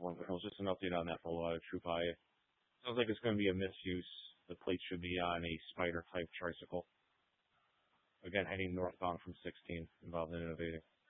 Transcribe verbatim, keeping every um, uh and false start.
one kernel. Just an update on that for a lot of TruePie. Sounds like it's going to be a misuse. The plate should be on a Spider type tricycle. Again, heading northbound from sixteen, involved in innovating.